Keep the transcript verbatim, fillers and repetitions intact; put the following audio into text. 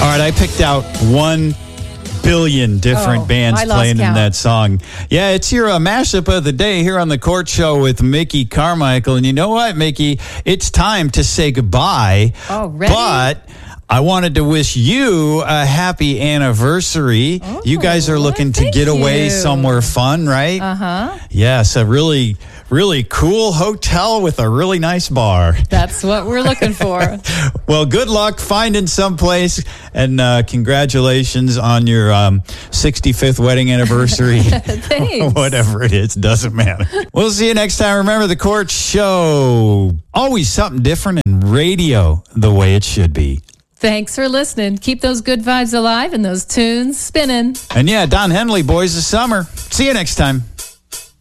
All right, I picked out one billion different Oh, bands I lost playing in count. that song. Yeah, it's your uh, mashup of the day here on the Court Show with Mickey Carmichael. And you know what, Mickey? It's time to say goodbye. Already? But I wanted to wish you a happy anniversary. Oh, you guys are looking to thank get away you. somewhere fun, right? Uh-huh. Yes, a really, really cool hotel with a really nice bar. That's what we're looking for. Well, good luck finding someplace, and uh, congratulations on your um, sixty-fifth wedding anniversary. Thanks. Whatever it is, doesn't matter. We'll see you next time. Remember, the Court Show, always something different, and radio the way it should be. Thanks for listening. Keep those good vibes alive and those tunes spinning. And yeah, Don Henley, Boys of Summer. See you next time.